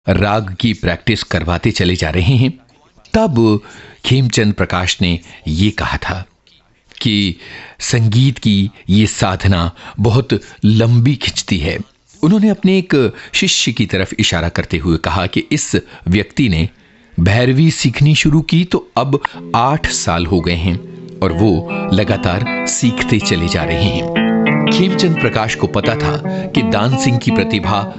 राग की प्रैक्टिस करवाते चले जा रहे हैं, तब खेमचंद प्रकाश ने ये कहा था कि संगीत की ये साधना बहुत लंबी खिंचती है। उन्होंने अपने एक शिष्य की तरफ इशारा करते हुए कहा कि इस व्यक्ति ने भैरवी सीखनी शुरू की तो अब 8 साल हो गए हैं और वो लगातार सीखते चले जा रहे हैं। खेमचंद प्रकाश को पता था कि दान सिंह की प्रतिभा